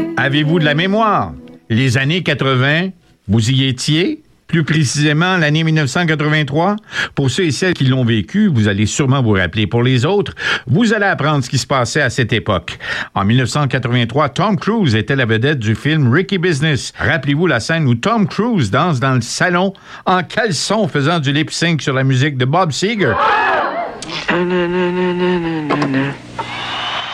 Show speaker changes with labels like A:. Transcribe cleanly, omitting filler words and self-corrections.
A: Avez-vous de la mémoire? Les années 80, vous y étiez? Plus précisément, l'année 1983. Pour ceux et celles qui l'ont vécu, vous allez sûrement vous rappeler. Pour les autres, vous allez apprendre ce qui se passait à cette époque. En 1983, Tom Cruise était la vedette du film Risky Business. Rappelez-vous la scène où Tom Cruise danse dans le salon en caleçon faisant du lip-sync sur la musique de Bob Seger.